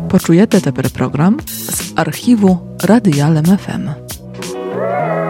Почуєте тепер програм з архіву Радіо Лем FM.